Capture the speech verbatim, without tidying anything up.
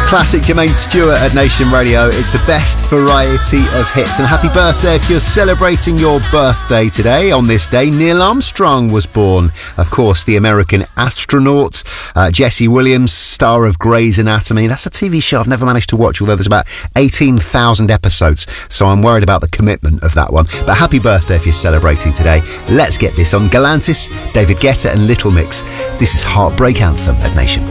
Classic Jermaine Stewart at Nation Radio. It's the best variety of hits. And happy birthday if you're celebrating your birthday today. On this day, Neil Armstrong was born. Of course, the American astronaut. Uh, Jesse Williams, star of Grey's Anatomy. That's a T V show I've never managed to watch, although there's about eighteen thousand episodes. So I'm worried about the commitment of that one. But happy birthday if you're celebrating today. Let's get this on Galantis, David Guetta and Little Mix. This is Heartbreak Anthem at Nation.